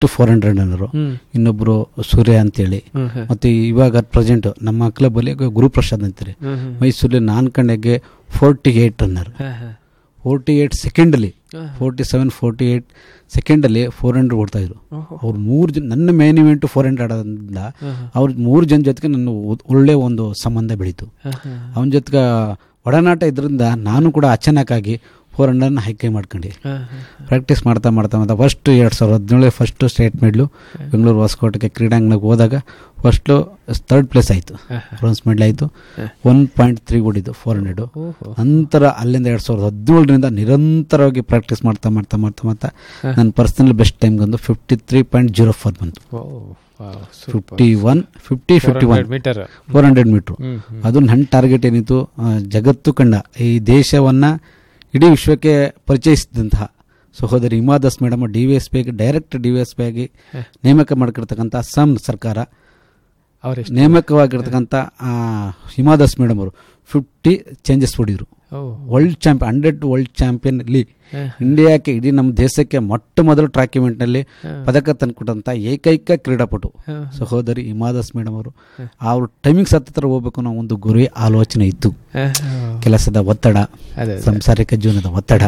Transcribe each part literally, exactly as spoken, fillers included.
Best four hundred ರನ್ನರು, ಇನ್ನೊಬ್ರು ಸೂರ್ಯ ಅಂತೇಳಿ, ಮತ್ತೆ ಇವಾಗ ಪ್ರೆಸೆಂಟ್ ನಮ್ಮ ಕ್ಲಬ್ ಅಲ್ಲಿ ಗುರುಪ್ರಸಾದ್ ಅಂತಾರೆ ಮೈಸೂರಲ್ಲಿ ನಾನ್ ಕಂಡೆಗೆ forty eight runner, forty eight second ಅಲ್ಲಿ forty seven forty eight second ಅಲ್ಲಿ ಫೋರ್ ಹಂಡ್ರೆಡ್ ಓಡ್ತಾ ಇದ್ರು. ಅವ್ರು ಮೂರು ಜನ ನನ್ನ ಮೇನ್ ಇವೆಂಟ್ ಫೋರ್ ಹಂಡ್ರೆಡ್ ಆಡೋದ್ರಿಂದ ಅವ್ರ ಮೂರು ಜನ ಜೊತೆಗೆ ನನ್ನ ಒಳ್ಳೆ ಒಂದು ಸಂಬಂಧ ಬೆಳೀತು. ಅವನ ಜೊತೆಗೆ ಒಡನಾಟ ಇದರಿಂದ ನಾನು ಕೂಡ ಅಚಾನಕ್ಕಾಗಿ ಫೋರ್ ಹಂಡ್ರೆಡ್ನ ಹೈಕೆ ಮಾಡ್ಕೊಂಡು ಪ್ರಾಕ್ಟೀಸ್ ಮಾಡ್ತಾ ಮಾಡ್ತಾ ಮಾಡ್ತಾ ಫಸ್ಟ್ ಎರಡು ಸಾವಿರದ ಹದಿನೇಳು ಫಸ್ಟ್ ಸ್ಟೇಟ್ ಮೆಡ್ಲು ಬೆಂಗಳೂರು ಹೊಸಕೋಟೆಗೆ ಕ್ರೀಡಾಂಗಣಕ್ಕೆ ಹೋದಾಗ ಫಸ್ಟು ಥರ್ಡ್ ಪ್ಲೇಸ್ ಆಯಿತು, ಬ್ರೋನ್ಸ್ ಮೆಡಲ್ ಆಯಿತು. One point three ಓಡಿದ್ದು four hundred. ನಂತರ ಅಲ್ಲಿಂದ ಎರಡು ಸಾವಿರದ ಹದಿನೇಳರಿಂದ ನಿರಂತರವಾಗಿ ಪ್ರಾಕ್ಟೀಸ್ ಮಾಡ್ತಾ ಮಾಡ್ತಾ ಮಾಡ್ತಾ ಮಾಡ್ತಾ ನನ್ನ personal best ಟೈಮ್ಗೊಂದು fifty three point zero four ಬಂತು. Fifty one fifty fifty one four hundred metre. ಅದು ನನ್ನ ಟಾರ್ಗೆಟ್ ಏನಿತ್ತು, ಜಗತ್ತು ಕಂಡ ಈ ದೇಶವನ್ನು ಇಡೀ ವಿಶ್ವಕ್ಕೆ ಪರಿಚಯಿಸಿದಂತಹ ಸಹೋದರಿ Hima Das madam D V S P ಆಗಿ direct D V S P ಆಗಿ ನೇಮಕ ಮಾಡಿರ್ತಕ್ಕಂಥ ಅಸ್ಸಾಂ ಸರ್ಕಾರ ನೇಮಕವಾಗಿರ್ತಕ್ಕಂಥ ಹಿಮಾ ದಾಸ್ ಮೇಡಮ್ ಅವರು fifty changes ಹೊಡಿದ್ರು. World champion hundred world champion ಅಲ್ಲಿ ಇಂಡಿಯಾಕ್ಕೆ ಇಡೀ ನಮ್ಮ ದೇಶಕ್ಕೆ ಮೊಟ್ಟ ಮೊದಲು ಟ್ರ್ಯಾಕ್ ಇವೆಂಟ್ನಲ್ಲಿ ಪದಕ ತಂದುಕೊಟ್ಟಂಥ ಏಕೈಕ ಕ್ರೀಡಾಪಟು ಸಹೋದರಿ ಹಿಮಾ ದಾಸ್ ಮೇಡಮ್ ಅವರು. ಅವ್ರ ಟೈಮಿಂಗ್ಸ್ ಹತ್ತಿರ ಹೋಗ್ಬೇಕು ಅನ್ನೋ ಒಂದು ಗುರಿ ಆಲೋಚನೆ ಇತ್ತು. ಕೆಲಸದ ಒತ್ತಡ, ಸಂಸಾರಿಕ ಜೀವನದ ಒತ್ತಡ,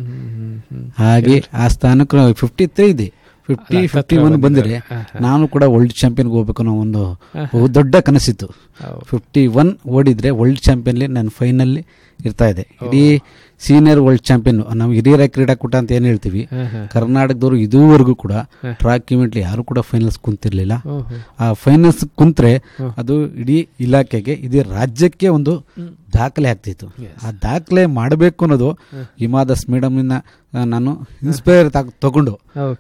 ಹಾಗೆ ಆ ಸ್ಥಾನಕ್ಕೆ ಫಿಫ್ಟಿ ತ್ರೀ ಇದೆ. ಫಿಫ್ಟಿ ಫಿಫ್ಟಿ ಒನ್ ಬಂದರೆ ನಾನು ಕೂಡ ವರ್ಲ್ಡ್ ಚಾಂಪಿಯನ್ಗೆ ಹೋಗ್ಬೇಕು ಅನ್ನೋ ಒಂದು ದೊಡ್ಡ ಕನಸಿತ್ತು. ಫಿಫ್ಟಿ ಒನ್ ಓಡಿದ್ರೆ ವರ್ಲ್ಡ್ ಚಾಂಪಿಯನ್ಲಿ ನಾನು ಫೈನಲ್ಲಿ ಇರ್ತಾ ಇದೆ. ಇಡೀ ಸೀನಿಯರ್ ವರ್ಲ್ಡ್ ಚಾಂಪಿಯನ್ ನಾವು ಹಿರಿಯರ ಕ್ರೀಡಾಕೂಟ ಅಂತ ಏನು ಹೇಳ್ತೀವಿ, ಕರ್ನಾಟಕದವರು ಇದುವರೆಗೂ ಕೂಡ ಟ್ರ್ಯಾಕ್ ಇವೆಂಟ್ಲಿ ಯಾರು ಕೂಡ ಫೈನಲ್ಸ್ ಕುಂತಿರ್ಲಿಲ್ಲ. ಆ ಫೈನಲ್ಸ್ ಕುಂತ್ರೆ ಅದು ಇಡೀ ಇಲಾಖೆಗೆ, ಇಡೀ ರಾಜ್ಯಕ್ಕೆ ಒಂದು ದಾಖಲೆ ಆಗ್ತಿತ್ತು. ಆ ದಾಖಲೆ ಮಾಡಬೇಕು ಅನ್ನೋದು ಹಿಮಾ ದಾಸ್ ಮೇಡಮ್ನ ನಾನು ಇನ್ಸ್ಪೈರ್ ತಗೊಂಡು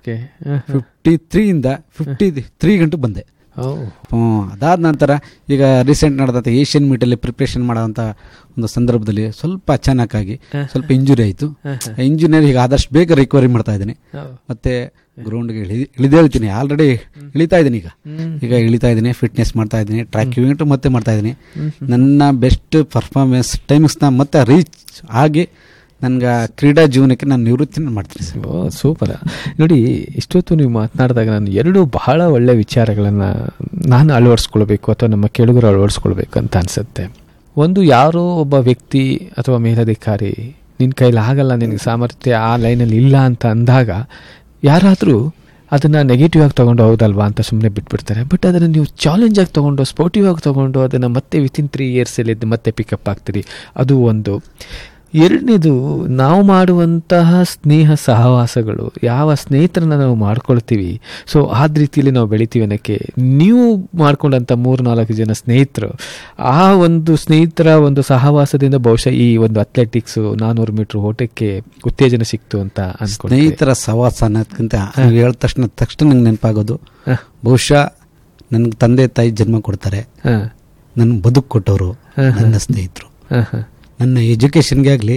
ಫಿಫ್ಟಿ ತ್ರೀಯಿಂದ ಫಿಫ್ಟಿ ತ್ರೀ ಗಂಟೆ ಬಂದೆ. ಅದಾದ ನಂತರ ಈಗ ರೀಸೆಂಟ್ ನಡೆದಂಥ ಏಷ್ಯನ್ ಮೀಟಲ್ಲಿ ಪ್ರಿಪ್ರೇಷನ್ ಮಾಡೋಂಥ ಒಂದು ಸಂದರ್ಭದಲ್ಲಿ ಸ್ವಲ್ಪ ಅಚಾನಕ್ಕಾಗಿ ಸ್ವಲ್ಪ ಇಂಜುರಿ ಆಯಿತು. ಇಂಜುರಿಯಲ್ಲಿ ಈಗ ಆದಷ್ಟು ಬೇಗ ರಿಕವರಿ ಮಾಡ್ತಾ ಇದ್ದೀನಿ. ಮತ್ತೆ ಗ್ರೌಂಡ್ಗೆ ಇಳಿ ಇಳಿದೇಳ್ತೀನಿ ಆಲ್ರೆಡಿ ಇಳಿತಾ ಇದ್ದೀನಿ. ಈಗ ಈಗ ಇಳಿತಾ ಇದ್ದೀನಿ, ಫಿಟ್ನೆಸ್ ಮಾಡ್ತಾ ಇದ್ದೀನಿ, ಟ್ರ್ಯಾಕ್ ಇವೆಂಟ್ ಮತ್ತೆ ಮಾಡ್ತಾ ಇದ್ದೀನಿ. ನನ್ನ ಬೆಸ್ಟ್ ಪರ್ಫಾರ್ಮೆನ್ಸ್ ಟೈಮಿಂಗ್ಸ್ನ ಮತ್ತೆ ರೀಚ್ ಆಗಿ ನನಗೆ ಕ್ರೀಡಾ ಜೀವನಕ್ಕೆ ನಾನು ನಿವೃತ್ತಿನ ಮಾಡ್ತೀನಿ ಸರ್. ಓ ಸೂಪರ್. ನೋಡಿ, ಇಷ್ಟೊತ್ತು ನೀವು ಮಾತನಾಡಿದಾಗ ನಾನು ಎರಡು ಬಹಳ ಒಳ್ಳೆ ವಿಚಾರಗಳನ್ನು ನಾನು ಅಳವಡಿಸ್ಕೊಳ್ಬೇಕು ಅಥವಾ ನಮ್ಮ ಕೇಳುಗರು ಅಳವಡಿಸ್ಕೊಳ್ಬೇಕು ಅಂತ ಅನಿಸುತ್ತೆ. ಒಂದು, ಯಾರೋ ಒಬ್ಬ ವ್ಯಕ್ತಿ ಅಥವಾ ಮೇಲಧಿಕಾರಿ ನಿನ್ನ ಕೈಲಿ ಆಗಲ್ಲ, ನಿನಗೆ ಸಾಮರ್ಥ್ಯ ಆ ಲೈನಲ್ಲಿ ಇಲ್ಲ ಅಂತ ಅಂದಾಗ ಯಾರಾದರೂ ಅದನ್ನು ನೆಗೆಟಿವ್ ಆಗಿ ತೊಗೊಂಡು ಹೌದಲ್ವಾ ಅಂತ ಸುಮ್ಮನೆ ಬಿಟ್ಬಿಡ್ತಾರೆ. ಬಟ್ ಅದನ್ನು ನೀವು ಚಾಲೆಂಜ್ ಆಗಿ ತೊಗೊಂಡು ಸ್ಪೋರ್ಟಿವ್ ಆಗಿ ತೊಗೊಂಡು ಅದನ್ನು ಮತ್ತೆ ವಿತಿನ್ ತ್ರೀ ಇಯರ್ಸಲ್ಲಿ ಮತ್ತೆ ಪಿಕಪ್ ಆಗ್ತೀರಿ, ಅದು ಒಂದು. ಎರಡನೇದು, ನಾವು ಮಾಡುವಂತಹ ಸ್ನೇಹ ಸಹವಾಸಗಳು, ಯಾವ ಸ್ನೇಹಿತರನ್ನ ನಾವು ಮಾಡ್ಕೊಳ್ತೀವಿ, ಸೊ ಆದ ರೀತಿಯಲ್ಲಿ ನಾವು ಬೆಳಿತೀವಿ ಅನ್ನೋಕ್ಕೆ ನೀವು ಮಾಡ್ಕೊಂಡಂಥ ಮೂರು ನಾಲ್ಕು ಜನ ಸ್ನೇಹಿತರು, ಆ ಒಂದು ಸ್ನೇಹಿತರ ಒಂದು ಸಹವಾಸದಿಂದ ಬಹುಶಃ ಈ ಒಂದು ಅಥ್ಲೆಟಿಕ್ಸು ನಾನ್ನೂರು ಮೀಟ್ರ್ ಓಟಕ್ಕೆ ಉತ್ತೇಜನ ಸಿಕ್ತು ಅಂತ ಅನ್ಕೊಂಡು. ಸ್ನೇಹಿತರ ಸಹವಾಸ ಅನ್ನೋದಕ್ಕಿಂತ ಹೇಳಿದ ತಕ್ಷಣ ತಕ್ಷಣ ನಂಗೆ ನೆನಪಾಗೋದು, ಬಹುಶಃ ನನಗೆ ತಂದೆ ತಾಯಿ ಜನ್ಮ ಕೊಡ್ತಾರೆ, ನನ್ನ ಬದುಕು ಕೊಟ್ಟವರು ನನ್ನ ಸ್ನೇಹಿತರು. ನನ್ನ ಎಜುಕೇಷನ್ಗೆ ಆಗಲಿ,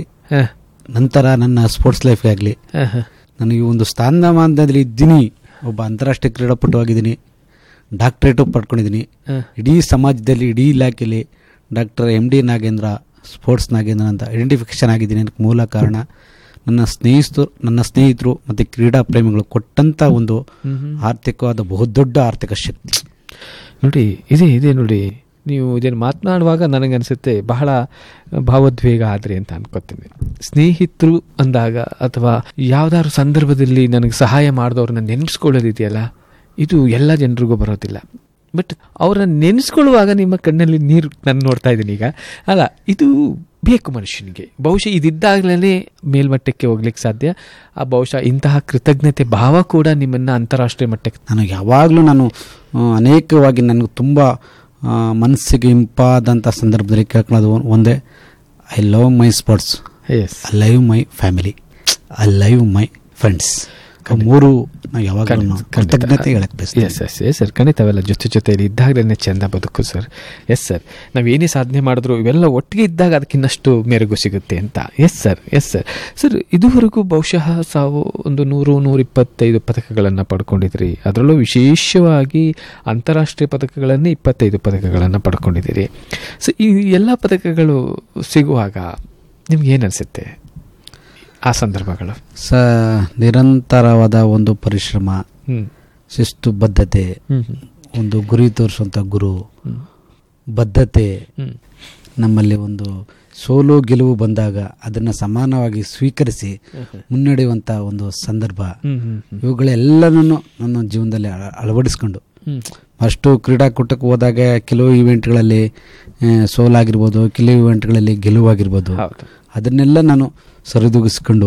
ನಂತರ ನನ್ನ ಸ್ಪೋರ್ಟ್ಸ್ ಲೈಫ್ಗೆ ಆಗಲಿ, ನನಗೆ ಒಂದು ಸ್ಥಾನಮಾನದಲ್ಲಿ ಇದ್ದೀನಿ. ಒಬ್ಬ ಅಂತಾರಾಷ್ಟ್ರೀಯ ಕ್ರೀಡಾಪಟು ಆಗಿದ್ದೀನಿ, ಡಾಕ್ಟ್ರೇಟು ಪಡ್ಕೊಂಡಿದ್ದೀನಿ. ಇಡೀ ಸಮಾಜದಲ್ಲಿ, ಇಡೀ ಇಲಾಖೆಯಲ್ಲಿ doctor M D Nagendra, sports Nagendra ಅಂತ ಐಡೆಂಟಿಫಿಕೇಶನ್ ಆಗಿದ್ದೀನಿ. ಅದಕ್ಕೆ ಮೂಲ ಕಾರಣ ನನ್ನ ಸ್ನೇಹಿತರು ನನ್ನ ಸ್ನೇಹಿತರು ಮತ್ತು ಕ್ರೀಡಾ ಪ್ರೇಮಿಗಳು ಕೊಟ್ಟಂಥ ಒಂದು ಆರ್ಥಿಕವಾದ ಬಹುದೊಡ್ಡ ಆರ್ಥಿಕ ಶಕ್ತಿ. ನೋಡಿ, ಇದೇ ಇದೆ ನೋಡಿ, ನೀವು ಇದನ್ನು ಮಾತನಾಡುವಾಗ ನನಗನ್ಸುತ್ತೆ ಬಹಳ ಭಾವೋದ್ವೇಗ ಆದರೆ ಅಂತ ಅನ್ಕೋತೀನಿ. ಸ್ನೇಹಿತರು ಅಂದಾಗ ಅಥವಾ ಯಾವುದಾದ್ರು ಸಂದರ್ಭದಲ್ಲಿ ನನಗೆ ಸಹಾಯ ಮಾಡಿದವ್ರನ್ನ ನೆನೆಸ್ಕೊಳ್ಳೋದಿದೆಯಲ್ಲ, ಇದು ಎಲ್ಲ ಜನರಿಗೂ ಬರೋದಿಲ್ಲ. ಬಟ್ ಅವ್ರನ್ನ ನೆನೆಸ್ಕೊಳ್ಳುವಾಗ ನಿಮ್ಮ ಕಣ್ಣಲ್ಲಿ ನೀರು ನಾನು ನೋಡ್ತಾ ಇದ್ದೀನಿ ಈಗ. ಅಲ್ಲ, ಇದು ಬೇಕು ಮನುಷ್ಯನಿಗೆ. ಬಹುಶಃ ಇದಿದ್ದಾಗಲೇ ಮೇಲ್ಮಟ್ಟಕ್ಕೆ ಹೋಗ್ಲಿಕ್ಕೆ ಸಾಧ್ಯ. ಆ ಬಹುಶಃ ಇಂತಹ ಕೃತಜ್ಞತೆ ಭಾವ ಕೂಡ ನಿಮ್ಮನ್ನು ಅಂತಾರಾಷ್ಟ್ರೀಯ ಮಟ್ಟಕ್ಕೆ. ನನಗೆ ಯಾವಾಗಲೂ ನಾನು ಅನೇಕವಾಗಿ ನನಗೆ ತುಂಬ ಮನಸ್ಸಿಗೆ ಇಂಪಾದಂಥ ಸಂದರ್ಭದಲ್ಲಿ ಕೇಳ್ಕೊಳ್ಳೋದು ಒಂದೇ, I love my sports, I love my family, I love my friends. ಮೂರು ನಾವು ಯಾವಾಗ ಕೃತಜ್ಞತೆ ಹೇಳಕ್ಕೆ ಬಯಸ್ತೀವಿ. ಎಸ್ ಎಸ್ ಎಸ್ ಸರ್, ಖಂಡಿತ ಅವೆಲ್ಲ ಜೊತೆ ಜೊತೆಯಲ್ಲಿ ಇದ್ದಾಗಲೇ ಚೆಂದ ಬದುಕು ಸರ್. ಎಸ್ ಸರ್, ನಾವೇನೇ ಸಾಧನೆ ಮಾಡಿದ್ರು ಇವೆಲ್ಲ ಒಟ್ಟಿಗೆ ಇದ್ದಾಗ ಅದಕ್ಕಿನ್ನಷ್ಟು ಮೆರುಗು ಸಿಗುತ್ತೆ ಅಂತ. Yes sir, yes sir. Sir, ಇದುವರೆಗೂ ಬಹುಶಃ ಸಾವು ಒಂದು ನೂರು ನೂರಿಪ್ಪತ್ತೈದು ಪದಕಗಳನ್ನು ಪಡ್ಕೊಂಡಿದ್ದೀರಿ. ಅದರಲ್ಲೂ ವಿಶೇಷವಾಗಿ ಅಂತಾರಾಷ್ಟ್ರೀಯ ಪದಕಗಳನ್ನೇ ಇಪ್ಪತ್ತೈದು ಪದಕಗಳನ್ನು ಪಡ್ಕೊಂಡಿದ್ದೀರಿ. ಸೊ ಈ ಎಲ್ಲ ಪದಕಗಳು ಸಿಗುವಾಗ ನಿಮ್ಗೆ ಏನು ಅನಿಸುತ್ತೆ ಆ ಸಂದರ್ಭಗಳು? ಸ ನಿರಂತರವಾದ ಒಂದು ಪರಿಶ್ರಮ, ಶಿಸ್ತು ಬದ್ಧತೆ, ಒಂದು ಗುರಿ ತೋರಿಸುವಂಥ ಗುರು, ಬದ್ಧತೆ, ನಮ್ಮಲ್ಲಿ ಒಂದು ಸೋಲು ಗೆಲುವು ಬಂದಾಗ ಅದನ್ನು ಸಮಾನವಾಗಿ ಸ್ವೀಕರಿಸಿ ಮುನ್ನಡೆಯುವಂಥ ಒಂದು ಸಂದರ್ಭ, ಇವುಗಳೆಲ್ಲನೂ ನನ್ನ ಜೀವನದಲ್ಲಿ ಅಳವಡಿಸ್ಕೊಂಡು ಅಷ್ಟು ಕ್ರೀಡಾಕೂಟಕ್ಕೆ ಹೋದಾಗ ಕೆಲವು ಇವೆಂಟ್ಗಳಲ್ಲಿ ಸೋಲಾಗಿರ್ಬೋದು, ಕೆಲವು ಇವೆಂಟ್ಗಳಲ್ಲಿ ಗೆಲುವಾಗಿರ್ಬೋದು, ಅದನ್ನೆಲ್ಲ ನಾನು ಸರಿದೂಗಿಸ್ಕೊಂಡು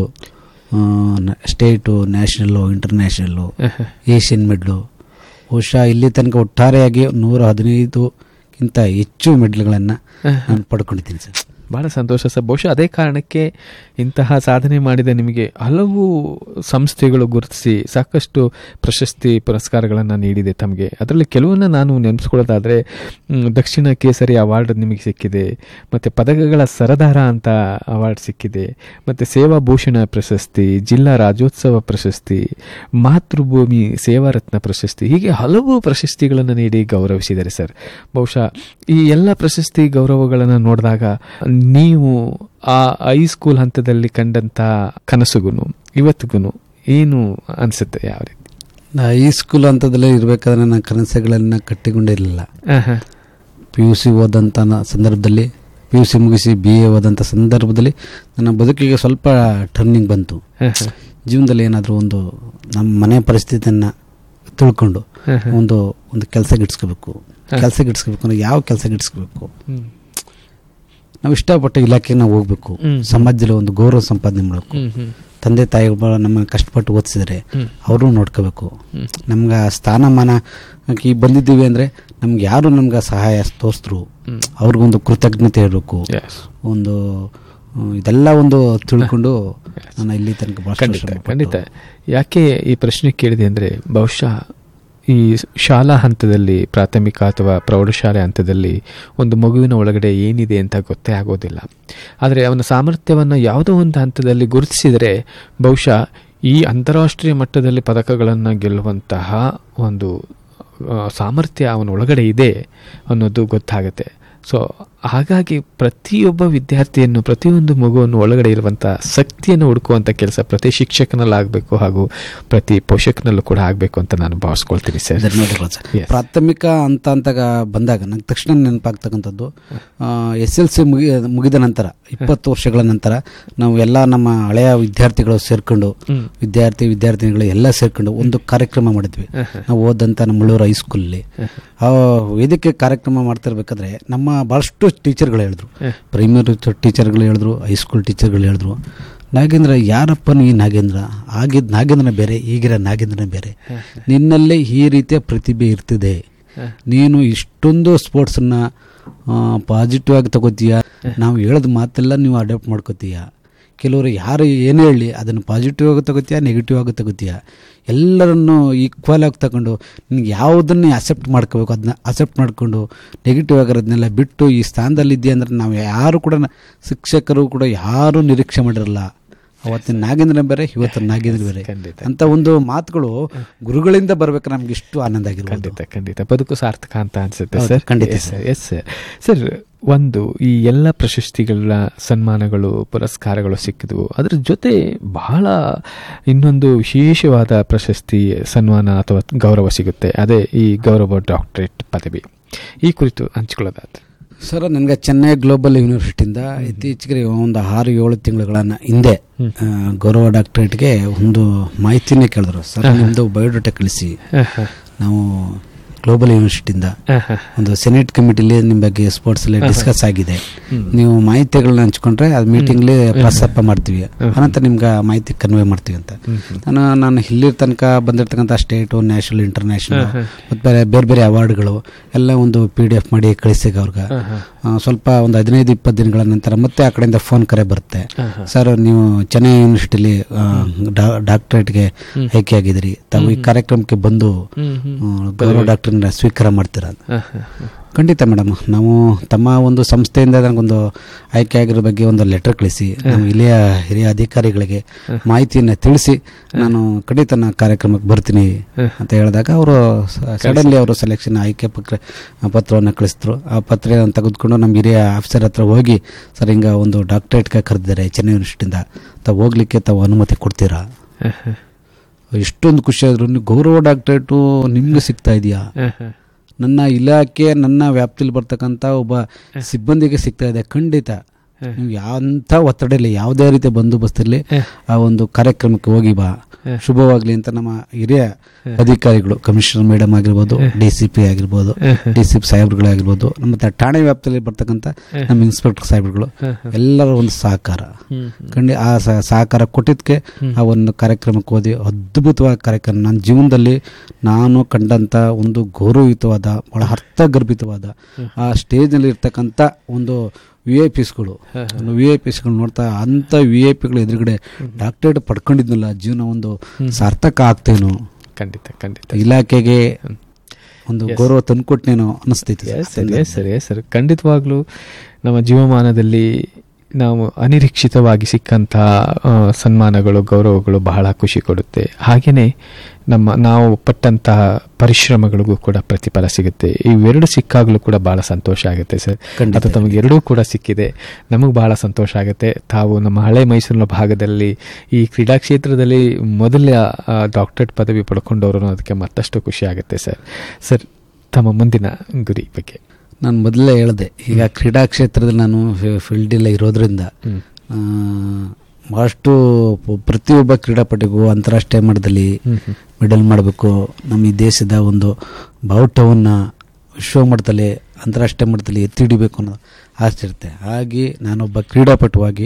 ಸ್ಟೇಟು, ನ್ಯಾಷನಲ್ಲು, ಇಂಟರ್ನ್ಯಾಷನಲ್ಲು, ಏಷ್ಯನ್ ಮೆಡ್ಲು, ಬಹುಶಃ ಇಲ್ಲಿ ತನಕ ಒಟ್ಟಾರೆಯಾಗಿ ನೂರ ಹದಿನೈದಕ್ಕಿಂತ ಹೆಚ್ಚು ಮೆಡ್ಲ್ಗಳನ್ನು ನಾನು ಪಡ್ಕೊಂಡಿದ್ದೀನಿ ಸರ್. ಭಾಳ ಸಂತೋಷ ಸರ್. ಬಹುಶಃ ಅದೇ ಕಾರಣಕ್ಕೆ ಇಂತಹ ಸಾಧನೆ ಮಾಡಿದ ನಿಮಗೆ ಹಲವು ಸಂಸ್ಥೆಗಳು ಗುರುತಿಸಿ ಸಾಕಷ್ಟು ಪ್ರಶಸ್ತಿ ಪುರಸ್ಕಾರಗಳನ್ನು ನೀಡಿದೆ ತಮಗೆ. ಅದರಲ್ಲಿ ಕೆಲವನ್ನ ನಾನು ನೆನೆಸ್ಕೊಳ್ಳೋದಾದರೆ ದಕ್ಷಿಣ ಕೇಸರಿ ಅವಾರ್ಡ್ ನಿಮಗೆ ಸಿಕ್ಕಿದೆ, ಮತ್ತು ಪದಕಗಳ ಸರದಾರ ಅಂತ ಅವಾರ್ಡ್ ಸಿಕ್ಕಿದೆ, ಮತ್ತು ಸೇವಾ ಭೂಷಣ ಪ್ರಶಸ್ತಿ, ಜಿಲ್ಲಾ ರಾಜ್ಯೋತ್ಸವ ಪ್ರಶಸ್ತಿ, ಮಾತೃಭೂಮಿ ಸೇವಾರತ್ನ ಪ್ರಶಸ್ತಿ, ಹೀಗೆ ಹಲವು ಪ್ರಶಸ್ತಿಗಳನ್ನು ನೀಡಿ ಗೌರವಿಸಿದ್ದಾರೆ ಸರ್. ಬಹುಶಃ ಈ ಎಲ್ಲ ಪ್ರಶಸ್ತಿ ಗೌರವಗಳನ್ನು ನೋಡಿದಾಗ ನೀವು ಆ ಹೈಸ್ಕೂಲ್ ಹಂತದಲ್ಲಿ ಕಂಡಂಥ ಕನಸುಗೂ ಇವತ್ತಿಗೂ ಏನು ಅನಿಸುತ್ತೆ? ಯಾವ ರೀತಿ? ಹೈಸ್ಕೂಲ್ ಹಂತದಲ್ಲಿ ಇರಬೇಕಾದ್ರೆ ನನ್ನ ಕನಸುಗಳನ್ನು ಕಟ್ಟಿಕೊಂಡಿರಲಿಲ್ಲ. ಪಿ ಯು ಸಿ ಓದಂಥ ಸಂದರ್ಭದಲ್ಲಿ, ಪಿ ಯು ಸಿ ಮುಗಿಸಿ ಬಿ ಎ ಓದಂಥ ಸಂದರ್ಭದಲ್ಲಿ ನನ್ನ ಬದುಕಿಗೆ ಸ್ವಲ್ಪ ಟರ್ನಿಂಗ್ ಬಂತು. ಜೀವನದಲ್ಲಿ ಏನಾದರೂ ಒಂದು ನಮ್ಮ ಮನೆ ಪರಿಸ್ಥಿತಿಯನ್ನು ತಿಳ್ಕೊಂಡು ಒಂದು ಒಂದು ಕೆಲಸ ಗಿಡ್ಸ್ಕೋಬೇಕು, ಕೆಲಸ ಗಿಡ್ಸ್ಕೋಬೇಕು ಅಂದರೆ ಯಾವ ಕೆಲಸ ಗಿಡ್ಸ್ಕೋಬೇಕು, ನಾವು ಇಷ್ಟಪಟ್ಟ ಇಲಾಖೆಗೆ ನಾವು ಹೋಗ್ಬೇಕು, ಸಮಾಜದಲ್ಲಿ ಒಂದು ಗೌರವ ಸಂಪಾದನೆ ಮಾಡಬೇಕು, ತಂದೆ ತಾಯಿಗಳು ನಮ್ಮನ್ನು ಕಷ್ಟಪಟ್ಟು ಓದಿಸಿದ್ರೆ ಅವರು ನೋಡ್ಕೋಬೇಕು, ನಮ್ಗೆ ಸ್ಥಾನಮಾನ ಈ ಬಂದಿದ್ದೀವಿ ಅಂದರೆ ನಮ್ಗೆ ಯಾರು ನಮ್ಗೆ ಸಹಾಯ ತೋರಿಸಿದ್ರು ಅವ್ರಿಗೊಂದು ಕೃತಜ್ಞತೆ ಇರಬೇಕು. ಒಂದು ಇದೆಲ್ಲ ಒಂದು ತಿಳ್ಕೊಂಡು ನಾನು ಇಲ್ಲಿ ತನಕ ಖಂಡಿತ ಖಂಡಿತ ಯಾಕೆ ಈ ಪ್ರಶ್ನೆ ಕೇಳಿದೆ ಅಂದರೆ, ಬಹುಶಃ ಈ ಶಾಲಾ ಹಂತದಲ್ಲಿ, ಪ್ರಾಥಮಿಕ ಅಥವಾ ಪ್ರೌಢಶಾಲೆ ಹಂತದಲ್ಲಿ ಒಂದು ಮಗುವಿನ ಒಳಗಡೆ ಏನಿದೆ ಅಂತ ಗೊತ್ತೇ ಆಗೋದಿಲ್ಲ. ಆದರೆ ಅವನ ಸಾಮರ್ಥ್ಯವನ್ನು ಯಾವುದೋ ಒಂದು ಹಂತದಲ್ಲಿ ಗುರುತಿಸಿದರೆ ಬಹುಶಃ ಈ ಅಂತಾರಾಷ್ಟ್ರೀಯ ಮಟ್ಟದಲ್ಲಿ ಪದಕಗಳನ್ನು ಗೆಲ್ಲುವಂತಹ ಒಂದು ಸಾಮರ್ಥ್ಯ ಅವನ ಒಳಗಡೆ ಇದೆ ಅನ್ನೋದು ಗೊತ್ತಾಗುತ್ತೆ. ಸೊ ಹಾಗಾಗಿ ಪ್ರತಿಯೊಬ್ಬ ವಿದ್ಯಾರ್ಥಿಯನ್ನು, ಪ್ರತಿಯೊಂದು ಮಗುವನ್ನು ಒಳಗಡೆ ಇರುವಂಥ ಶಕ್ತಿಯನ್ನು ಹುಡುಕುವಂಥ ಕೆಲಸ ಪ್ರತಿ ಶಿಕ್ಷಕನಲ್ಲಾಗಬೇಕು ಹಾಗೂ ಪ್ರತಿ ಪೋಷಕನಲ್ಲೂ ಕೂಡ ಆಗಬೇಕು ಅಂತ ನಾನು ಭಾವಿಸ್ಕೊಳ್ತೀನಿ ಸರ್. ಧನ್ಯವಾದಗಳು ಸರ್. ಪ್ರಾಥಮಿಕ ಅಂತ ಅಂತ ಬಂದಾಗ ನಂಗೆ ತಕ್ಷಣ ನೆನಪಾಗ್ತಕ್ಕಂಥದ್ದು, ಎಸ್ ಎಲ್ ಸಿ ಮುಗಿ ಮುಗಿದ ನಂತರ ಇಪ್ಪತ್ತು ವರ್ಷಗಳ ನಂತರ ನಾವು ಎಲ್ಲ ನಮ್ಮ ಹಳೆಯ ವಿದ್ಯಾರ್ಥಿಗಳು ಸೇರ್ಕೊಂಡು, ವಿದ್ಯಾರ್ಥಿ ವಿದ್ಯಾರ್ಥಿನಿಗಳು ಎಲ್ಲ ಸೇರ್ಕೊಂಡು ಒಂದು ಕಾರ್ಯಕ್ರಮ ಮಾಡಿದ್ವಿ. ನಾವು ಓದಂಥ ನಮ್ಮ ಮುಳ್ಳೂರು ಹೈಸ್ಕೂಲಲ್ಲಿ ಆ ವೇದಿಕೆ ಕಾರ್ಯಕ್ರಮ ಮಾಡ್ತಿರ್ಬೇಕಾದ್ರೆ ನಮ್ಮ ಭಾಳಷ್ಟು ಟೀಚರ್ಗಳು ಹೇಳಿದ್ರು, ಪ್ರೈಮರಿ ಟೀಚರ್ಗಳು ಹೇಳಿದ್ರು, ಹೈಸ್ಕೂಲ್ ಟೀಚರ್ಗಳು ಹೇಳಿದ್ರು, ನಾಗೇಂದ್ರ ಯಾರಪ್ಪನು ಈ ನಾಗೇಂದ್ರ, ಆಗಿದ್ದ ನಾಗೇಂದ್ರನ ಬೇರೆ, ಈಗಿರೋ ನಾಗೇಂದ್ರನ ಬೇರೆ, ನಿನ್ನಲ್ಲೇ ಈ ರೀತಿಯ ಪ್ರತಿಭೆ ಇರ್ತಿದೆ, ನೀನು ಇಷ್ಟೊಂದು ಸ್ಪೋರ್ಟ್ಸನ್ನ ಪಾಸಿಟಿವ್ ಆಗಿ ತಗೋತೀಯ, ನಾವು ಹೇಳೋದು ಮಾತೆಲ್ಲ ನೀವು ಅಡಾಪ್ಟ್ ಮಾಡ್ಕೋತೀಯ, ಕೆಲವರು ಯಾರು ಏನೇ ಹೇಳಿ ಅದನ್ನು ಪಾಸಿಟಿವ್ ಆಗಿ ತಗೋತೀಯ, ನೆಗೆಟಿವ್ ಆಗಿ ತಗೋತೀಯ, ಎಲ್ಲರನ್ನು ಈಕ್ವಲ್ ಆಗಿ ತಗೊಂಡು ನಿನಗೆ ಯಾವುದನ್ನೇ ಅಕ್ಸೆಪ್ಟ್ ಮಾಡ್ಕೋಬೇಕು ಅದನ್ನ ಅಕ್ಸೆಪ್ಟ್ ಮಾಡಿಕೊಂಡು ನೆಗೆಟಿವ್ ಆಗಿರೋದನ್ನೆಲ್ಲ ಬಿಟ್ಟು ಈ ಸ್ಥಾನದಲ್ಲಿ ಇದೆಯಾ ಅಂದರೆ ನಾವು ಯಾರು ಕೂಡ, ಶಿಕ್ಷಕರು ಕೂಡ ಯಾರೂ ನಿರೀಕ್ಷೆ ಮಾಡಿರಲ್ಲ. ಅವತ್ತಿನ ನಾಗೇಂದ್ರ ಬೇರೆ, ಇವತ್ತಿನ ನಾಗೇಂದ್ರ ಬೇರೆ ಅಂತ ಒಂದು ಮಾತುಗಳು ಗುರುಗಳಿಂದ ಬರ್ಬೇಕು. ನಮ್ಗೆ ಇಷ್ಟು ಆನಂದ ಆಗಿರೋದು. ಖಂಡಿತ ಖಂಡಿತ ಬದುಕು ಸಾರ್ಥಕ ಅಂತ ಅನ್ಸುತ್ತೆ ಸರ್. ಖಂಡಿತ ಸರ್. Yes sir. ಸರ್, ಒಂದು ಈ ಎಲ್ಲ ಪ್ರಶಸ್ತಿಗಳ ಸನ್ಮಾನಗಳು, ಪುರಸ್ಕಾರಗಳು ಸಿಕ್ಕಿದ್ವು, ಅದರ ಜೊತೆ ಬಹಳ ಇನ್ನೊಂದು ವಿಶೇಷವಾದ ಪ್ರಶಸ್ತಿ, ಸನ್ಮಾನ ಅಥವಾ ಗೌರವ ಸಿಗುತ್ತೆ. ಅದೇ ಈ ಗೌರವ ಡಾಕ್ಟರೇಟ್ ಪದವಿ. ಈ ಕುರಿತು ಹಂಚ್ಕೊಳ್ಳೋದಾದ್ರೆ ಸರ್, ನನಗೆ ಚೆನ್ನೈ ಗ್ಲೋಬಲ್ ಯೂನಿವರ್ಸಿಟಿಯಿಂದ ಇತ್ತೀಚೆಗೆ ಒಂದು ಆರು ಏಳು ತಿಂಗಳುಗಳನ್ನ ಹಿಂದೆ ಗೌರವ ಡಾಕ್ಟರೇಟ್ಗೆ ಒಂದು ಮಾಹಿತಿನೇ ಕೇಳಿದ್ರು. ಸರ್, ನಿಮ್ಮದು ಬಯೋಡೇಟಾ ಕಳಿಸಿ, ನಾವು ಗ್ಲೋಬಲ್ ಯೂನಿವರ್ಸಿಟಿಯಿಂದ ಒಂದು ಸೆನೆಟ್ ಕಮಿಟಿಲಿ ನಿಮ್ಮ ಬಗ್ಗೆ ಸ್ಪೋರ್ಟ್ಸ್ ಅಲ್ಲಿ ಡಿಸ್ಕಸ್ ಆಗಿದೆ, ನೀವು ಮಾಹಿತಿಗಳನ್ನ ಹಂಚ್ಕೊಂಡ್ರೆ ಅದು ಮೀಟಿಂಗ್ಲಿ ಪ್ರಸ್ತಾಪ ಮಾಡ್ತೀವಿ, ಅನಂತರ ನಿಮ್ಗೆ ಮಾಹಿತಿ ಕನ್ವೆ ಮಾಡ್ತೀವಿ ಅಂತ. ನಾನು ನಾನು ಇಲ್ಲಿ ತನಕ ಬಂದಿರ್ತಕ್ಕಂಥ ಸ್ಟೇಟು, ನ್ಯಾಷನಲ್, ಇಂಟರ್ನ್ಯಾಷನಲ್ ಮತ್ತು ಬೇರೆ ಬೇರೆ ಬೇರೆ ಅವಾರ್ಡ್ಗಳು ಎಲ್ಲ ಒಂದು ಪಿ ಡಿ ಎಫ್ ಮಾಡಿ ಕಳಿಸಿಗೆ ಅವ್ರಿಗೆ ಸ್ವಲ್ಪ ಒಂದು ಹದಿನೈದು ಇಪ್ಪತ್ತು ದಿನಗಳ ನಂತರ ಮತ್ತೆ ಆ ಕಡೆಯಿಂದ ಫೋನ್ ಕರೆ ಬರುತ್ತೆ. ಸರ್, ನೀವು ಚೆನ್ನೈ ಯೂನಿವರ್ಸಿಟಿಲಿ ಡಾಕ್ಟರೇಟ್ಗೆ ಆಯ್ಕೆ ಆಗಿದ್ದೀರಿ, ತಾವು ಈ ಕಾರ್ಯಕ್ರಮಕ್ಕೆ ಬಂದು ಗೌರವ ಡಾಕ್ಟರ್ ಸ್ವೀಕಾರ ಮಾಡ್ತೀರ. ಖಂಡಿತ ಮೇಡಮ್, ನಾವು ತಮ್ಮ ಒಂದು ಸಂಸ್ಥೆಯಿಂದ ನನಗೊಂದು ಆಯ್ಕೆ ಆಗಿರೋ ಬಗ್ಗೆ ಒಂದು ಲೆಟರ್ ಕಳಿಸಿ ನಮ್ಮ ಇಲ್ಲಿಯ ಹಿರಿಯ ಅಧಿಕಾರಿಗಳಿಗೆ ಮಾಹಿತಿಯನ್ನು ತಿಳಿಸಿ ನಾನು ಖಂಡಿತ ನಾ ಕಾರ್ಯಕ್ರಮಕ್ಕೆ ಬರ್ತೀನಿ ಅಂತ ಹೇಳಿದಾಗ ಅವರು ಸಡನ್ಲಿ ಅವರು ಸೆಲೆಕ್ಷನ್ ಆಯ್ಕೆ ಪತ್ರ ಪತ್ರವನ್ನು ಕಳಿಸಿದ್ರು. ಆ ಪತ್ರ ತೆಗೆದುಕೊಂಡು ನಮ್ಮ ಹಿರಿಯ ಆಫೀಸರ್ ಹತ್ರ ಹೋಗಿ, ಸರ್ ಹಿಂಗೆ ಒಂದು ಡಾಕ್ಟರೇಟ್ಗೆ ಕರೆದಿದ್ದಾರೆ ಚೆನ್ನೈ ಯೂನಿವರ್ಸಿಟಿಯಿಂದ, ತಾವು ಹೋಗ್ಲಿಕ್ಕೆ ತಾವು ಅನುಮತಿ ಕೊಡ್ತೀರಾ? ಎಷ್ಟೊಂದು ಖುಷಿ ಆದ್ರು, ಗೌರವ ಡಾಕ್ಟರೇಟು ನಿಮ್ಗೆ ಸಿಗ್ತಾ ಇದೆಯಾ, ನನ್ನ ಇಲಾಖೆ ನನ್ನ ವ್ಯಾಪ್ತಿಯಲ್ಲಿ ಬರ್ತಕ್ಕಂಥ ಒಬ್ಬ ಸಿಬ್ಬಂದಿಗೆ ಸಿಗ್ತಾ ಇದೆ. ಖಂಡಿತ ನೀವು ಯಾವ ಒತ್ತಡ ಇಲ್ಲ, ಯಾವುದೇ ರೀತಿಯ ಬಂದೋಬಸ್ತಿರಲಿ ಆ ಒಂದು ಕಾರ್ಯಕ್ರಮಕ್ಕೆ ಹೋಗಿ ಬಾ, ಶುಭವಾಗ್ಲಿ ಅಂತ ನಮ್ಮ ಹಿರಿಯ ಅಧಿಕಾರಿಗಳು, ಕಮಿಷನರ್ ಮೇಡಮ್ ಆಗಿರ್ಬೋದು, ಡಿ ಸಿ ಪಿ ಆಗಿರ್ಬೋದು, ಡಿ ಸಿ ಪಿ ಸಾಹೇಬ್ರುಗಳೇ ಆಗಿರ್ಬೋದು, ನಮ್ಮ ಠಾಣೆ ವ್ಯಾಪ್ತಿಯಲ್ಲಿ ಬರ್ತಕ್ಕಂಥ ನಮ್ಮ ಇನ್ಸ್ಪೆಕ್ಟರ್ ಸಾಹೇಬ್ರುಗಳು ಎಲ್ಲರ ಒಂದು ಸಹಕಾರ ಖಂಡಿ ಆ ಸಹಕಾರ ಕೊಟ್ಟಿದ್ದಕ್ಕೆ ಆ ಒಂದು ಕಾರ್ಯಕ್ರಮಕ್ಕೆ ಹೋದಿ ಅದ್ಭುತವಾದ ಕಾರ್ಯಕ್ರಮ. ನನ್ನ ಜೀವನದಲ್ಲಿ ನಾನು ಕಂಡಂಥ ಒಂದು ಗೌರವಯುತವಾದ, ಬಹಳ ಅರ್ಥಗರ್ಭಿತವಾದ ಆ ಸ್ಟೇಜ್ನಲ್ಲಿ ಇರ್ತಕ್ಕಂಥ ಒಂದು ವಿ ಐ ಪಿಸ್ಗಳು ವಿ ಐ ಪಿಸ್ಗಳು ನೋಡ್ತಾ ಅಂಥ ವಿ ಐ ಪಿಗಳು ಎದುರುಗಡೆ ಡಾಕ್ಟರೇಟ್ ಪಡ್ಕೊಂಡಿದ್ನಲ್ಲ, ಜೀವನ ಒಂದು ಸಾರ್ಥಕ ಆಗ್ತೇನೋ, ಖಂಡಿತ ಖಂಡಿತ ಇಲಾಖೆಗೆ ಒಂದು ಗೌರವ ತಂದುಕೊಟ್ನೇನೋ ಅನಿಸ್ತೈತಿ. ಸರಿ ಸರಿ ಸರ್, ಖಂಡಿತವಾಗ್ಲೂ ನಮ್ಮ ಜೀವಮಾನದಲ್ಲಿ ನಾವು ಅನಿರೀಕ್ಷಿತವಾಗಿ ಸಿಕ್ಕಂಥ ಸನ್ಮಾನಗಳು, ಗೌರವಗಳು ಬಹಳ ಖುಷಿ ಕೊಡುತ್ತೆ. ಹಾಗೆಯೇ ನಮ್ಮ ನಾವು ಪಟ್ಟಂತಹ ಪರಿಶ್ರಮಗಳಿಗೂ ಕೂಡ ಪ್ರತಿಫಲ ಸಿಗುತ್ತೆ. ಇವೆರಡು ಸಿಕ್ಕಾಗಲೂ ಕೂಡ ಬಹಳ ಸಂತೋಷ ಆಗುತ್ತೆ ಸರ್. ಅದು ತಮಗೆ ಎರಡೂ ಕೂಡ ಸಿಕ್ಕಿದೆ, ನಮಗೆ ಬಹಳ ಸಂತೋಷ ಆಗುತ್ತೆ. ತಾವು ನಮ್ಮ ಹಳೆ ಮೈಸೂರಿನ ಭಾಗದಲ್ಲಿ ಈ ಕ್ರೀಡಾ ಕ್ಷೇತ್ರದಲ್ಲಿ ಮೊದಲ ಡಾಕ್ಟರೇಟ್ ಪದವಿ ಪಡ್ಕೊಂಡವರು, ಅದಕ್ಕೆ ಮತ್ತಷ್ಟು ಖುಷಿ ಆಗುತ್ತೆ ಸರ್. ಸರ್, ತಮ್ಮ ಮುಂದಿನ ಗುರಿ ಬಗ್ಗೆ ನಾನು ಮೊದಲೇ ಹೇಳಿದೆ, ಈಗ ಕ್ರೀಡಾ ಕ್ಷೇತ್ರದಲ್ಲಿ ನಾನು ಫೀಲ್ಡಿಲ್ಲ ಇರೋದ್ರಿಂದ ಭಾಳಷ್ಟು ಪ್ರತಿಯೊಬ್ಬ ಕ್ರೀಡಾಪಟುಗೂ ಅಂತಾರಾಷ್ಟ್ರೀಯ ಮಟ್ಟದಲ್ಲಿ ಮೆಡಲ್ ಮಾಡಬೇಕು, ನಮ್ಮ ಈ ದೇಶದ ಒಂದು ಬಾವುಟವನ್ನು ವಿಶ್ವ ಮಟ್ಟದಲ್ಲಿ, ಅಂತಾರಾಷ್ಟ್ರೀಯ ಮಟ್ಟದಲ್ಲಿ ಎತ್ತಿ ಹಿಡಿಬೇಕು ಅನ್ನೋ ಆಸೆ ಇರುತ್ತೆ. ಹಾಗೆ ನಾನೊಬ್ಬ ಕ್ರೀಡಾಪಟುವಾಗಿ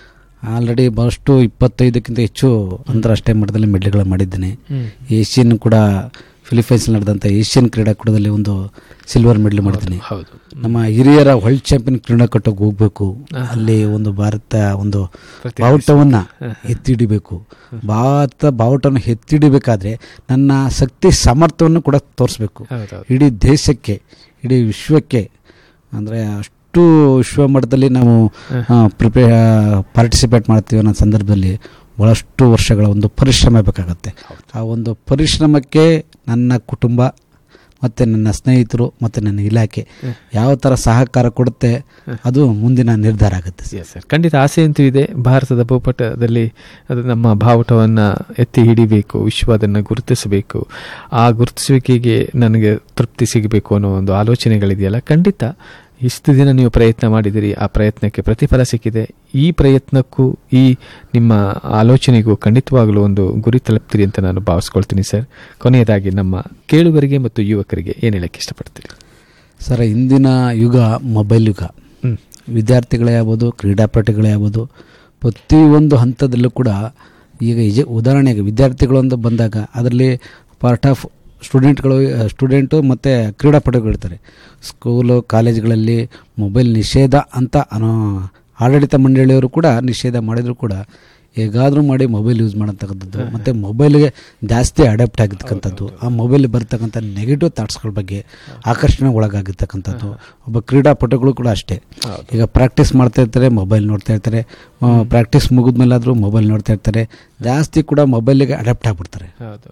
ಆಲ್ರೆಡಿ ಭಾಳಷ್ಟು ಇಪ್ಪತ್ತೈದಕ್ಕಿಂತ ಹೆಚ್ಚು ಅಂತಾರಾಷ್ಟ್ರೀಯ ಮಟ್ಟದಲ್ಲಿ ಮೆಡಲ್ಗಳು ಮಾಡಿದ್ದೇನೆ. ಏಷ್ಯನ್ ಕೂಡ ಫಿಲಿಪೈನ್ಸ್ ನಡೆದಂಥ ಏಷ್ಯನ್ ಕ್ರೀಡಾಕೂಟದಲ್ಲಿ ಒಂದು ಸಿಲ್ವರ್ ಮೆಡಲ್ ಮಾಡಿದ್ದೀನಿ. ನಮ್ಮ ಹಿರಿಯರ ವರ್ಲ್ಡ್ ಚಾಂಪಿಯನ್ ಕ್ರೀಡಾಕೂಟಕ್ಕೆ ಹೋಗ್ಬೇಕು, ಅಲ್ಲಿ ಒಂದು ಭಾರತ ಒಂದು ಬಾವುಟವನ್ನು ಎತ್ತಿಡಿಬೇಕು. ಭಾರತ ಬಾವುಟವನ್ನು ಎತ್ತಿಡಿಬೇಕಾದ್ರೆ ನನ್ನ ಶಕ್ತಿ ಸಾಮರ್ಥ್ಯವನ್ನು ಕೂಡ ತೋರಿಸ್ಬೇಕು ಇಡೀ ದೇಶಕ್ಕೆ, ಇಡೀ ವಿಶ್ವಕ್ಕೆ. ಅಂದರೆ ಅಷ್ಟು ವಿಶ್ವ ಮಟ್ಟದಲ್ಲಿ ನಾವು ಪ್ರಿಪೇ ಪಾರ್ಟಿಸಿಪೇಟ್ ಮಾಡ್ತೀವಿ ಅನ್ನೋ ಸಂದರ್ಭದಲ್ಲಿ ಭಾಳಷ್ಟು ವರ್ಷಗಳ ಒಂದು ಪರಿಶ್ರಮ ಬೇಕಾಗತ್ತೆ. ಆ ಒಂದು ಪರಿಶ್ರಮಕ್ಕೆ ನನ್ನ ಕುಟುಂಬ ಮತ್ತು ನನ್ನ ಸ್ನೇಹಿತರು ಮತ್ತು ನನ್ನ ಇಲಾಖೆ ಯಾವ ಥರ ಸಹಕಾರ ಕೊಡುತ್ತೆ ಅದು ಮುಂದಿನ ನಿರ್ಧಾರ ಆಗುತ್ತೆ. ಸರ್, ಖಂಡಿತ ಆಸೆ ಅಂತೂ ಇದೆ. ಭಾರತದ ಭೂಪಟದಲ್ಲಿ ಅದು ನಮ್ಮ ಬಾವುಟವನ್ನು ಎತ್ತಿ ಹಿಡಿಬೇಕು, ವಿಶ್ವ ಅದನ್ನು ಗುರುತಿಸಬೇಕು, ಆ ಗುರುತಿಸುವಿಕೆಗೆ ನನಗೆ ತೃಪ್ತಿ ಸಿಗಬೇಕು ಅನ್ನೋ ಒಂದು ಆಲೋಚನೆಗಳಿದೆಯಲ್ಲ, ಖಂಡಿತ ಇಷ್ಟು ದಿನ ನೀವು ಪ್ರಯತ್ನ ಮಾಡಿದಿರಿ, ಆ ಪ್ರಯತ್ನಕ್ಕೆ ಪ್ರತಿಫಲ ಸಿಕ್ಕಿದೆ. ಈ ಪ್ರಯತ್ನಕ್ಕೂ ಈ ನಿಮ್ಮ ಆಲೋಚನೆಗೂ ಖಂಡಿತವಾಗಲೂ ಒಂದು ಗುರಿ ತಲುಪ್ತೀರಿ ಅಂತ ನಾನು ಭಾವಿಸ್ಕೊಳ್ತೀನಿ ಸರ್. ಕೊನೆಯದಾಗಿ ನಮ್ಮ ಕೇಳುಗರಿಗೆ ಮತ್ತು ಯುವಕರಿಗೆ ಏನು ಹೇಳಕ್ಕೆ ಇಷ್ಟಪಡ್ತೀರಿ ಸರ್? ಇಂದಿನ ಯುಗ ಮೊಬೈಲ್ ಯುಗ. ವಿದ್ಯಾರ್ಥಿಗಳೇ ಆಗ್ಬೋದು, ಕ್ರೀಡಾಪಟುಗಳೇ ಆಗ್ಬೋದು, ಪ್ರತಿಯೊಂದು ಹಂತದಲ್ಲೂ ಕೂಡ ಈಗ ಇಜ ಉದಾಹರಣೆಗೆ ವಿದ್ಯಾರ್ಥಿಗಳು ಅಂತ ಬಂದಾಗ ಅದರಲ್ಲಿ ಪಾರ್ಟ್ ಆಫ್ ಸ್ಟೂಡೆಂಟ್ಗಳು ಸ್ಟೂಡೆಂಟು ಮತ್ತು ಕ್ರೀಡಾಪಟುಗಳು ಇರ್ತಾರೆ. ಸ್ಕೂಲು ಕಾಲೇಜ್ಗಳಲ್ಲಿ ಮೊಬೈಲ್ ನಿಷೇಧ ಅಂತ ಅನ್ನೋ ಆಡಳಿತ ಮಂಡಳಿಯವರು ಕೂಡ ನಿಷೇಧ ಮಾಡಿದರೂ ಕೂಡ ಹೇಗಾದರೂ ಮಾಡಿ ಮೊಬೈಲ್ ಯೂಸ್ ಮಾಡೋತಕ್ಕಂಥದ್ದು ಮತ್ತು ಮೊಬೈಲ್ಗೆ ಜಾಸ್ತಿ ಅಡಾಪ್ಟ್ ಆಗಿರ್ತಕ್ಕಂಥದ್ದು, ಆ ಮೊಬೈಲ್ ಬರ್ತಕ್ಕಂಥ ನೆಗೆಟಿವ್ ಥಾಟ್ಸ್ಗಳ ಬಗ್ಗೆ ಆಕರ್ಷಣೆ ಒಳಗಾಗಿರ್ತಕ್ಕಂಥದ್ದು. ಒಬ್ಬ ಕ್ರೀಡಾಪಟುಗಳು ಕೂಡ ಅಷ್ಟೇ, ಈಗ ಪ್ರಾಕ್ಟೀಸ್ ಮಾಡ್ತಾ ಇರ್ತಾರೆ, ಮೊಬೈಲ್ ನೋಡ್ತಾ ಇರ್ತಾರೆ, ಪ್ರಾಕ್ಟೀಸ್ ಮುಗಿದ್ಮೇಲಾದರೂ ಮೊಬೈಲ್ ನೋಡ್ತಾ ಇರ್ತಾರೆ, ಜಾಸ್ತಿ ಕೂಡ ಮೊಬೈಲಿಗೆ ಅಡಾಪ್ಟ್ ಆಗಿಬಿಡ್ತಾರೆ.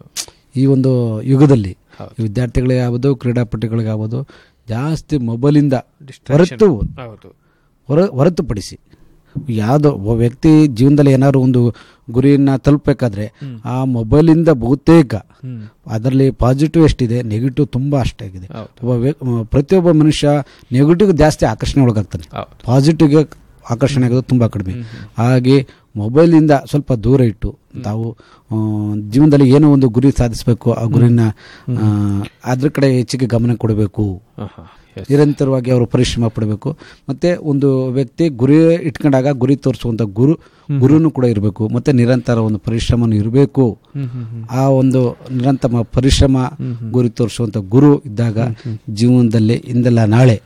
ಈ ಒಂದು ಯುಗದಲ್ಲಿ ವಿದ್ಯಾರ್ಥಿಗಳೇ ಆಗ್ಬೋದು, ಕ್ರೀಡಾಪಟುಗಳಿಗೆ ಆಗ್ಬೋದು, ಜಾಸ್ತಿ ಮೊಬೈಲಿಂದ ಹೊರತು ಹೊರ ಹೊರತುಪಡಿಸಿ ಯಾವುದೋ ಒಬ್ಬ ವ್ಯಕ್ತಿ ಜೀವನದಲ್ಲಿ ಏನಾದ್ರು ಒಂದು ಗುರಿಯನ್ನು ತಲುಪಬೇಕಾದ್ರೆ ಆ ಮೊಬೈಲಿಂದ ಬಹುತೇಕ ಅದರಲ್ಲಿ ಪಾಸಿಟಿವ್ ಎಷ್ಟಿದೆ, ನೆಗೆಟಿವ್ ತುಂಬ ಅಷ್ಟಾಗಿದೆ. ಒಬ್ಬ ಪ್ರತಿಯೊಬ್ಬ ಮನುಷ್ಯ ನೆಗೆಟಿವ್ ಜಾಸ್ತಿ ಆಕರ್ಷಣೆ ಒಳಗಾಗ್ತಾನೆ, ಪಾಸಿಟಿವ್ಗೆ ಆಕರ್ಷಣೆ ಆಗೋದು ತುಂಬ ಕಡಿಮೆ. ಹಾಗೆ ಮೊಬೈಲಿಂದ ಸ್ವಲ್ಪ ದೂರ ಇಟ್ಟು ತಾವು ಜೀವನದಲ್ಲಿ ಏನೋ ಒಂದು ಗುರಿ ಸಾಧಿಸಬೇಕು, ಆ ಗುರಿನ ಅದ್ರ ಕಡೆ ಹೆಚ್ಚಿಗೆ ಗಮನ ಕೊಡಬೇಕು, ನಿರಂತರವಾಗಿ ಅವರು ಪರಿಶ್ರಮ ಪಡಬೇಕು. ಮತ್ತು ಒಂದು ವ್ಯಕ್ತಿ ಗುರಿ ಇಟ್ಕೊಂಡಾಗ ಗುರಿ ತೋರಿಸುವಂಥ ಗುರು ಗುರುನು ಕೂಡ ಇರಬೇಕು, ಮತ್ತು ನಿರಂತರ ಒಂದು ಪರಿಶ್ರಮನೂ ಇರಬೇಕು. ಆ ಒಂದು ನಿರಂತರ ಪರಿಶ್ರಮ ಗುರಿ ತೋರಿಸುವಂಥ ಗುರು ಇದ್ದಾಗ ಜೀವನದಲ್ಲಿ ಇಂದೆಲ್ಲ ನಾಳೆ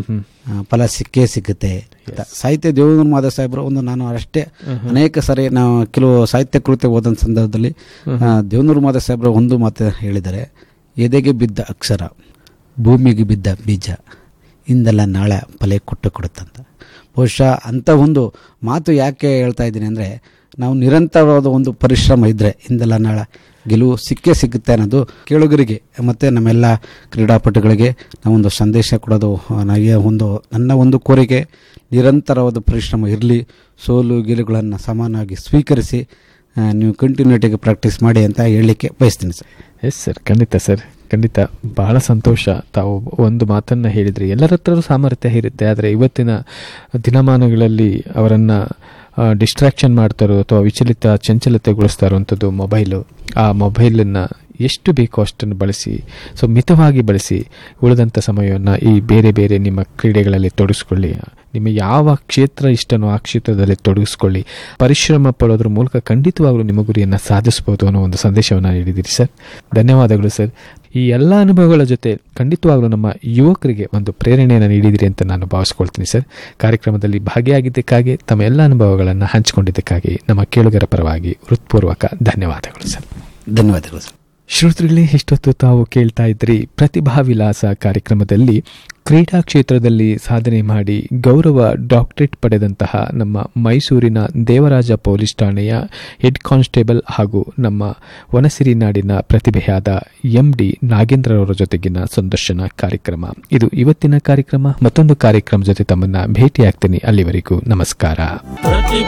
ಫಲ ಸಿಕ್ಕೇ ಸಿಗುತ್ತೆ. ಸಾಹಿತ್ಯ ದೇವೇಂದ್ರ ಮಾಧವ ಸಾಹೇಬರು ಒಂದು ನಾನು ಅಷ್ಟೇ ಅನೇಕ ಸಾರಿ ನಾವು ಕೆಲವು ಸಾಹಿತ್ಯ ಕೃತ್ಯ ಓದ ಸಂದರ್ಭದಲ್ಲಿ ದೇವೇಂದ್ರ ಮಾಧವ ಸಾಹೇಬರು ಒಂದು ಮಾತು ಹೇಳಿದ್ದಾರೆ, ಎದೆಗೆ ಬಿದ್ದ ಅಕ್ಷರ ಭೂಮಿಗೆ ಬಿದ್ದ ಬೀಜ ಇಂದೆಲ್ಲ ನಾಳೆ ಫಲ ಕೊಟ್ಟು ಕೊಡುತ್ತಂತ. ಬಹುಶಃ ಅಂಥ ಒಂದು ಮಾತು ಯಾಕೆ ಹೇಳ್ತಾ ಇದ್ದೀನಿ ಅಂದರೆ, ನಾವು ನಿರಂತರವಾದ ಒಂದು ಪರಿಶ್ರಮ ಇದ್ದರೆ ಇಂದೆಲ್ಲ ನಾಳೆ ಗೆಲುವು ಸಿಕ್ಕೇ ಸಿಗುತ್ತೆ ಅನ್ನೋದು ಕೇಳುಗರಿಗೆ ಮತ್ತು ನಮ್ಮೆಲ್ಲ ಕ್ರೀಡಾಪಟುಗಳಿಗೆ ನಾವೊಂದು ಸಂದೇಶ ಕೊಡೋದು. ನನಗೆ ಒಂದು ನನ್ನ ಒಂದು ಕೋರಿಕೆ, ನಿರಂತರವಾದ ಪರಿಶ್ರಮ ಇರಲಿ, ಸೋಲು ಗೆಲುವುಗಳನ್ನು ಸಮಾನವಾಗಿ ಸ್ವೀಕರಿಸಿ ನೀವು ಕಂಟಿನ್ಯೂಟಿಗೆ ಪ್ರಾಕ್ಟೀಸ್ ಮಾಡಿ ಅಂತ ಹೇಳಲಿಕ್ಕೆ ಬಯಸ್ತೀನಿ ಸರ್. ಎಸ್ ಸರ್, ಖಂಡಿತ ಸರ್, ಖಂಡಿತ. ಬಹಳ ಸಂತೋಷ. ತಾವು ಒಂದು ಮಾತನ್ನು ಹೇಳಿದ್ರಿ, ಎಲ್ಲರ ಹತ್ರನೂ ಸಾಮರ್ಥ್ಯ ಇರುತ್ತೆ, ಆದರೆ ಇವತ್ತಿನ ದಿನಮಾನಗಳಲ್ಲಿ ಅವರನ್ನು ಡಿಸ್ಟ್ರಾಕ್ಷನ್ ಮಾಡ್ತಾರೋ ಅಥವಾ ವಿಚಲಿತ ಚಂಚಲತೆಗೊಳಿಸ್ತಾ ಇರುವಂಥದ್ದು ಮೊಬೈಲು. ಆ ಮೊಬೈಲನ್ನು ಎಷ್ಟು ಬೇಕೋ ಅಷ್ಟನ್ನು ಬಳಸಿ, ಸೊ ಮಿತವಾಗಿ ಬಳಸಿ, ಉಳಿದಂಥ ಸಮಯವನ್ನು ಈ ಬೇರೆ ಬೇರೆ ನಿಮ್ಮ ಕ್ರೀಡೆಗಳಲ್ಲಿ ತೊಡಗಿಸ್ಕೊಳ್ಳಿ. ನಿಮ್ಮ ಯಾವ ಕ್ಷೇತ್ರ ಇಷ್ಟನೋ ಆ ಕ್ಷೇತ್ರದಲ್ಲಿ ತೊಡಗಿಸ್ಕೊಳ್ಳಿ. ಪರಿಶ್ರಮ ಪಡೋದ್ರ ಮೂಲಕ ಖಂಡಿತವಾಗ್ಲೂ ನಿಮ್ಮ ಗುರಿಯನ್ನು ಸಾಧಿಸ್ಬೋದು ಅನ್ನೋ ಒಂದು ಸಂದೇಶವನ್ನು ನೀಡಿದ್ದೀರಿ ಸರ್. ಧನ್ಯವಾದಗಳು ಸರ್. ಈ ಎಲ್ಲ ಅನುಭವಗಳ ಜೊತೆ ಖಂಡಿತವಾಗ್ಲೂ ನಮ್ಮ ಯುವಕರಿಗೆ ಒಂದು ಪ್ರೇರಣೆಯನ್ನು ನೀಡಿದಿರಿ ಅಂತ ನಾನು ಭಾವಿಸ್ಕೊಳ್ತೀನಿ ಸರ್. ಕಾರ್ಯಕ್ರಮದಲ್ಲಿ ಭಾಗಿಯಾಗಿದ್ದಕ್ಕಾಗಿ, ತಮ್ಮ ಎಲ್ಲ ಅನುಭವಗಳನ್ನು ಹಂಚಿಕೊಂಡಿದ್ದಕ್ಕಾಗಿ ನಮ್ಮ ಕೇಳುಗರ ಪರವಾಗಿ ಹೃತ್ಪೂರ್ವಕ ಧನ್ಯವಾದಗಳು ಸರ್. ಧನ್ಯವಾದಗಳು ಸರ್. ಶ್ರೋತೃಗಳೇ, ಇಷ್ಟೊತ್ತು ತಾವು ಕೇಳ್ತಾ ಇದ್ರಿ ಪ್ರತಿಭಾ ವಿಲಾಸ ಕಾರ್ಯಕ್ರಮದಲ್ಲಿ ಕ್ರೀಡಾ ಕ್ಷೇತ್ರದಲ್ಲಿ ಸಾಧನೆ ಮಾಡಿ ಗೌರವ ಡಾಕ್ಟರೇಟ್ ಪಡೆದಂತಹ ನಮ್ಮ ಮೈಸೂರಿನ ದೇವರಾಜ ಪೊಲೀಸ್ ಠಾಣೆಯ ಹೆಡ್ ಕಾನ್ಸ್ಟೇಬಲ್ ಹಾಗೂ ನಮ್ಮ ವನಸಿರಿ ನಾಡಿನ ಪ್ರತಿಭೆಯಾದ ಎಂ ಡಿ ನಾಗೇಂದ್ರರವರ ಜೊತೆಗಿನ ಸಂದರ್ಶನ ಕಾರ್ಯಕ್ರಮ ಇದು ಇವತ್ತಿನ ಕಾರ್ಯಕ್ರಮ. ಮತ್ತೊಂದು ಕಾರ್ಯಕ್ರಮ ಜೊತೆ ತಮ್ಮನ್ನ ಭೇಟಿಯಾಗ್ತೀನಿ. ಅಲ್ಲಿವರೆಗೂ ನಮಸ್ಕಾರ.